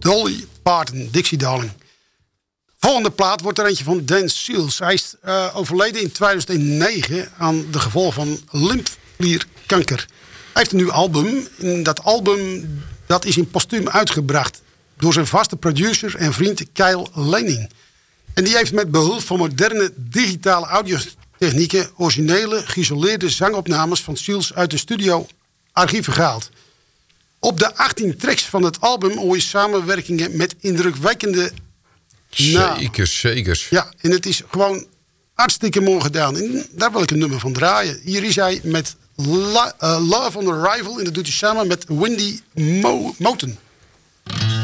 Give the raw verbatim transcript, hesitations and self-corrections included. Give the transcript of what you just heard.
Dolly Parton, Dixie Darling. Volgende plaat wordt er eentje van Dan Seals. Hij is uh, overleden in tweeduizend negen aan de gevolgen van lymfeklierkanker. Hij heeft een nieuw album. En dat album dat is in postuum uitgebracht door zijn vaste producer en vriend Kyle Lening. En die heeft met behulp van moderne digitale audiotechnieken originele geïsoleerde zangopnames van Seals uit de studio archieven gehaald. Op de achttien tracks van het album hoor je samenwerkingen met indrukwekkende namen. Zeker, zeker. Ja, en het is gewoon hartstikke mooi gedaan. En daar wil ik een nummer van draaien. Hier is hij met La- uh, Love on Arrival en dat doet hij samen met Wendy Mo- Moten.